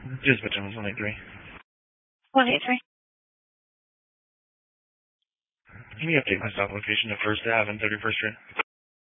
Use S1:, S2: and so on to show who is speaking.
S1: Dispatch on 183.
S2: 183.
S1: Can you update my stop location at 1st Ave and 31st Street?